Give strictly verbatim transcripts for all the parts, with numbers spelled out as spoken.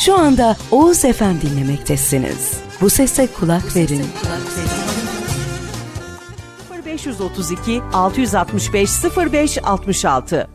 Şu anda Oğuz F M dinlemektesiniz. Bu sese kulak verin. sıfır beş otuz iki altı altı beş sıfır beş altı altı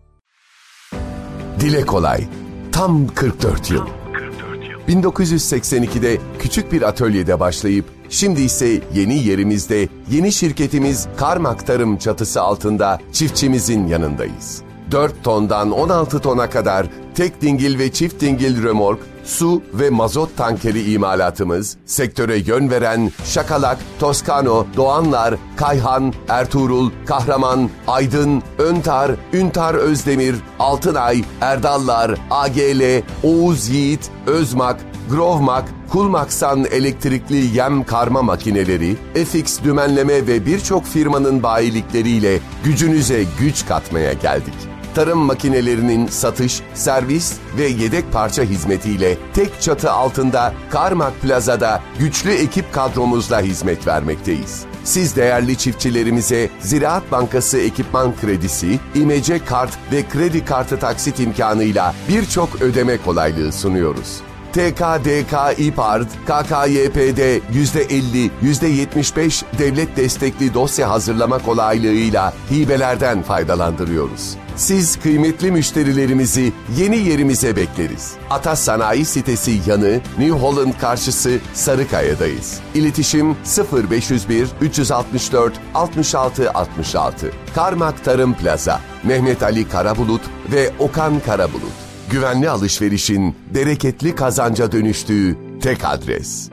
Dile kolay. Tam kırk dört yıl. bin dokuz yüz seksen ikide küçük bir atölyede başlayıp şimdi ise yeni yerimizde, yeni şirketimiz Karmak Tarım çatısı altında çiftçimizin yanındayız. dört tondan on altı tona kadar tek dingil ve çift dingil römork, su ve mazot tankeri imalatımız, sektöre yön veren Şakalak, Toskano, Doğanlar, Kayhan, Ertuğrul, Kahraman, Aydın, Öntar, Üntar Özdemir, Altınay, Erdallar, A G L, Oğuz Yiğit, Özmak, Grovmak, Kulmaksan elektrikli yem karma makineleri, F X dümenleme ve birçok firmanın bayilikleriyle gücünüze güç katmaya geldik. Tarım makinelerinin satış, servis ve yedek parça hizmetiyle tek çatı altında Karmak Plaza'da güçlü ekip kadromuzla hizmet vermekteyiz. Siz değerli çiftçilerimize Ziraat Bankası ekipman kredisi, İMC kart ve kredi kartı taksit imkanıyla birçok ödeme kolaylığı sunuyoruz. T K D K İPARD, K K Y P'de yüzde elli, yüzde yetmiş beş devlet destekli dosya hazırlama kolaylığıyla hibelerden faydalandırıyoruz. Siz kıymetli müşterilerimizi yeni yerimize bekleriz. Atas Sanayi Sitesi yanı New Holland karşısı Sarıkaya'dayız. İletişim sıfır beş yüz bir üç altı dört altmış altı altmış altı. Karmak Tarım Plaza, Mehmet Ali Karabulut ve Okan Karabulut. Güvenli alışverişin bereketli kazanca dönüştüğü tek adres.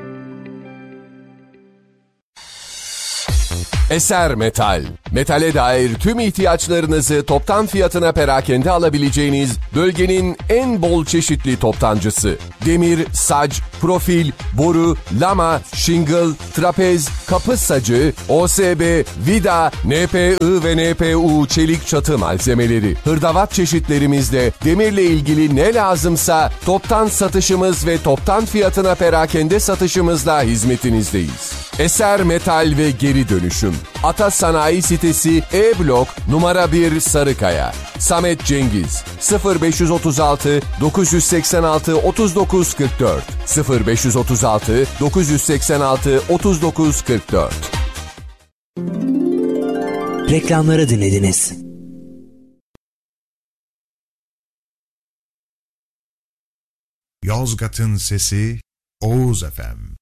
Eser Metal. Metale dair tüm ihtiyaçlarınızı toptan fiyatına perakende alabileceğiniz bölgenin en bol çeşitli toptancısı. Demir, sac, profil, boru, lama, shingle, trapez, kapı sacı, O S B, vida, N P I ve N P U çelik çatı malzemeleri. Hırdavat çeşitlerimizde demirle ilgili ne lazımsa toptan satışımız ve toptan fiyatına perakende satışımızla hizmetinizdeyiz. Eser Metal ve Geri Dönüşüm. Atas Sanayi Sitesi E-Blok numara bir Sarıkaya. Samet Cengiz sıfır beş otuz altı dokuz seksen altı otuz dokuz kırk dört sıfır beş otuz altı dokuz seksen altı otuz dokuz kırk dört. Reklamları dinlediniz. Yozgat'ın sesi Oğuz F M.